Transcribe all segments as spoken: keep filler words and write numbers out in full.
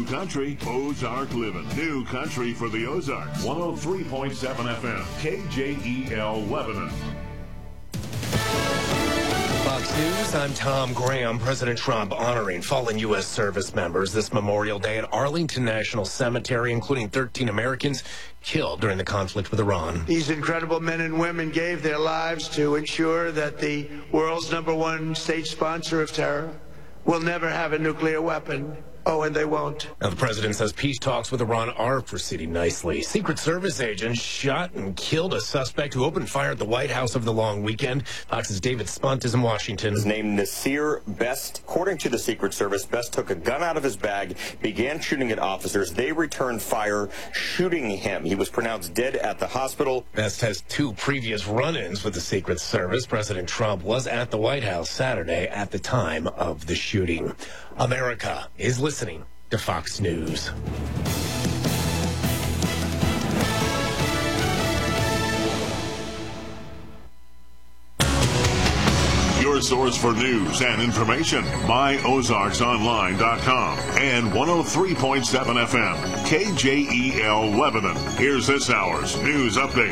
country, Ozark living. New country for the Ozarks. one oh three point seven F M, K J E L Lebanon. Fox News, I'm Tom Graham. President Trump honoring fallen U S service members this Memorial Day at Arlington National Cemetery, including thirteen Americans killed during the conflict with Iran. These incredible men and women gave their lives to ensure that the world's number one state sponsor of terror will never have a nuclear weapon. Oh, and they won't. Now, the president says peace talks with Iran are proceeding nicely. Secret Service agents shot and killed a suspect who opened fire at the White House over the long weekend. Fox's David Spunt is in Washington. His name Nasir Best. According to the Secret Service, Best took a gun out of his bag, began shooting at officers. They returned fire, shooting him. He was pronounced dead at the hospital. Best has two previous run-ins with the Secret Service. President Trump was at the White House Saturday at the time of the shooting. America is listening to Fox News. Your source for news and information, my ozarks online dot com and one oh three point seven F M, K J E L Lebanon. Here's this hour's news update.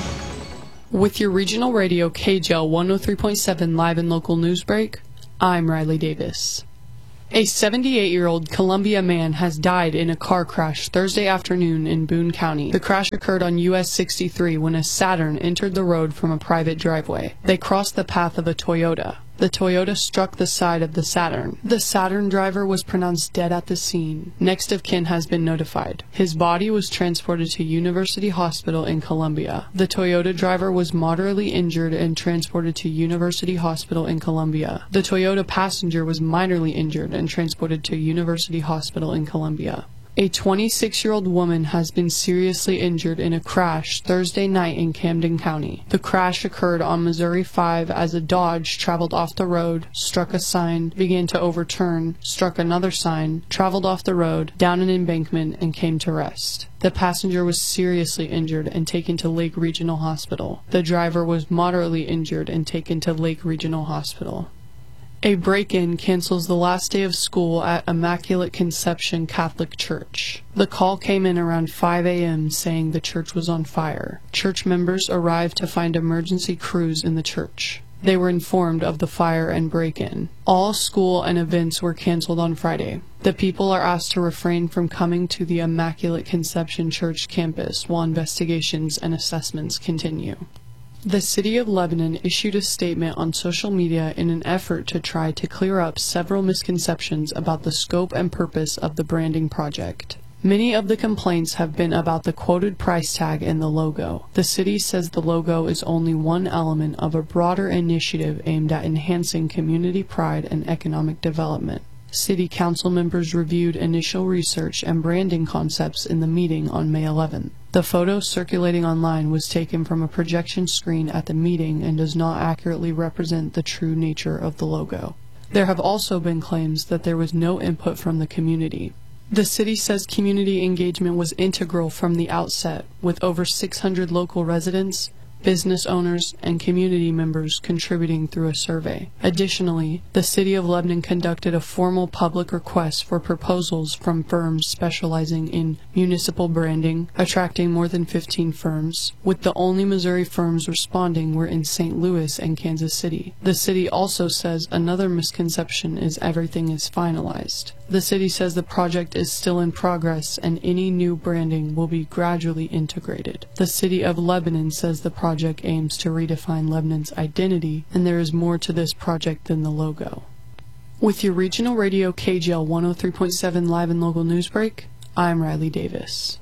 With your regional radio K J L one oh three point seven live and local news break, I'm Riley Davis. A seventy-eight-year-old Columbia man has died in a car crash Thursday afternoon in Boone County. The crash occurred on U S sixty-three when a Saturn entered the road from a private driveway. They crossed the path of a Toyota. The Toyota struck the side of the Saturn. The Saturn driver was pronounced dead at the scene. Next of kin has been notified. His body was transported to University Hospital in Columbia. The Toyota driver was moderately injured and transported to University Hospital in Columbia. The Toyota passenger was minorly injured and transported to University Hospital in Columbia. A twenty-six-year-old woman has been seriously injured in a crash Thursday night in Camden County. The crash occurred on Missouri five as a Dodge traveled off the road, struck a sign, began to overturn, struck another sign, traveled off the road, down an embankment, and came to rest. The passenger was seriously injured and taken to Lake Regional Hospital. The driver was moderately injured and taken to Lake Regional Hospital. A break-in cancels the last day of school at Immaculate Conception Catholic Church. The call came in around five a.m. saying the church was on fire. Church members arrived to find emergency crews in the church. They were informed of the fire and break-in. All school and events were canceled on Friday. The people are asked to refrain from coming to the Immaculate Conception Church campus while investigations and assessments continue. The City of Lebanon issued a statement on social media in an effort to try to clear up several misconceptions about the scope and purpose of the branding project. Many of the complaints have been about the quoted price tag and the logo. The city says the logo is only one element of a broader initiative aimed at enhancing community pride and economic development. City Council members reviewed initial research and branding concepts in the meeting on May eleventh. The photo circulating online was taken from a projection screen at the meeting and does not accurately represent the true nature of the logo. There have also been claims that there was no input from the community. The city says community engagement was integral from the outset, with over six hundred local residents, business owners, and community members contributing through a survey. Additionally, the City of Lebanon conducted a formal public request for proposals from firms specializing in municipal branding, attracting more than fifteen firms, with the only Missouri firms responding were in Saint Louis and Kansas City. The city also says another misconception is everything is finalized. The city says the project is still in progress and any new branding will be gradually integrated. The City of Lebanon says the project aims to redefine Lebanon's identity, and there is more to this project than the logo. With your regional radio K J L one oh three point seven live and local news break, I'm Riley Davis.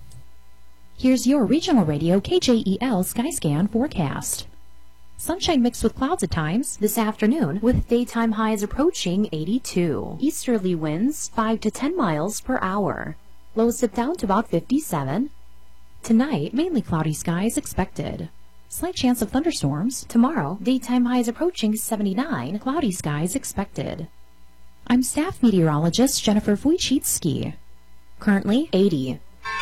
Here's your regional radio K J E L Skyscan forecast. Sunshine mixed with clouds at times this afternoon, with daytime highs approaching eighty-two. Easterly winds five to ten miles per hour. Lows dip down to about fifty-seven. Tonight, mainly cloudy skies expected. Slight chance of thunderstorms. Tomorrow, daytime highs approaching seventy-nine. Cloudy skies expected. I'm staff meteorologist Jennifer Wojcicki. Currently eighty.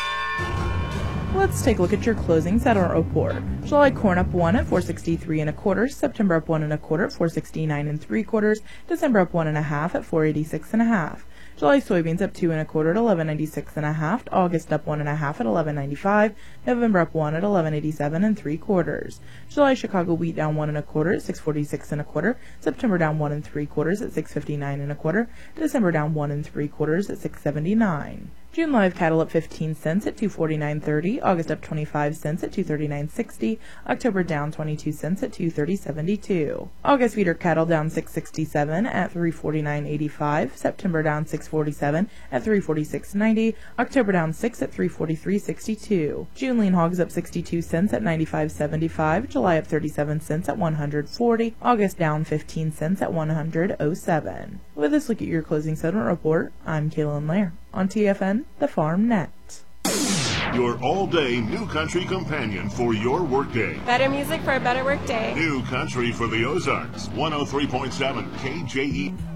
Let's take a look at your closings at our report. July corn up one at four sixty-three and a quarter. September up one and a quarter at four sixty-nine and three quarters. December up one and a half at four eighty-six and a half. July soybeans up two and a quarter at eleven ninety-six and a half. August up one and a half at eleven ninety-five. November up one at eleven eighty-seven and three quarters. July Chicago wheat down one and a quarter at six forty-six and a quarter. September down one and three quarters at six fifty-nine and a quarter. December down one and three quarters at six seventy-nine. June live cattle up fifteen cents at two forty-nine thirty. August up twenty-five cents at two thirty-nine sixty. October down twenty-two cents at two thirty seventy-two. August feeder cattle down six sixty-seven at three forty-nine eighty-five. September down six forty-seven at three forty-six ninety. October down six at three forty-three sixty-two. June lean hogs up sixty-two cents at ninety-five seventy-five. July up thirty-seven cents at one hundred forty. August down fifteen cents at one hundred oh seven. With this look at your closing settlement report, I'm Kaylin Lair on T F N, the Farm Net. Your all-day New Country companion for your workday. Better music for a better workday. New Country for the Ozarks, one oh three point seven K J E.